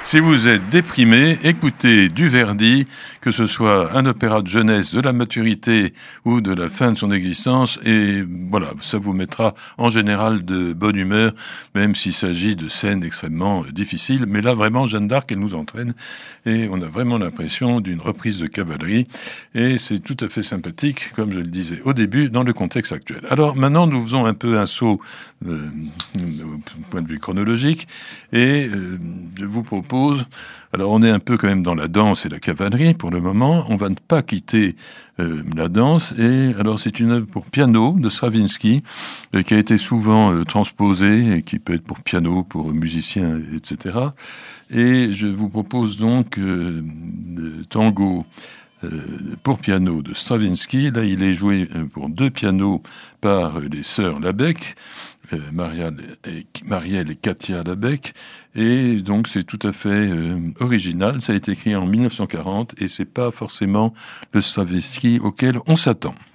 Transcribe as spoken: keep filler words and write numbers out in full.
Si vous êtes déprimé, écoutez du Verdi, que ce soit un opéra de jeunesse, de la maturité ou de la fin de son existence, et voilà, ça vous mettra en général de bonne humeur, même s'il s'agit de scènes extrêmement difficiles. Mais là, vraiment, Jeanne d'Arc, elle nous entraîne, et on a vraiment l'impression d'une reprise de cavalerie, et c'est tout à fait sympathique, comme je le disais au début, dans le contexte actuel. Alors maintenant, nous faisons un peu un saut euh, au point de vue chronologique, et euh, je vous propose alors on est un peu quand même dans la danse et la cavalerie pour le moment, on va ne pas quitter euh, la danse, et alors c'est une œuvre pour piano de Stravinsky euh, qui a été souvent euh, transposée et qui peut être pour piano, pour musiciens, et cetera. Et je vous propose donc euh, le tango euh, pour piano de Stravinsky. Là il est joué euh, pour deux pianos par euh, les sœurs Labec, Euh, Marielle, et, Marielle et Katia Labec, et donc c'est tout à fait euh, original. Ça a été écrit en mille neuf cent quarante et c'est pas forcément le Stravinsky auquel on s'attend.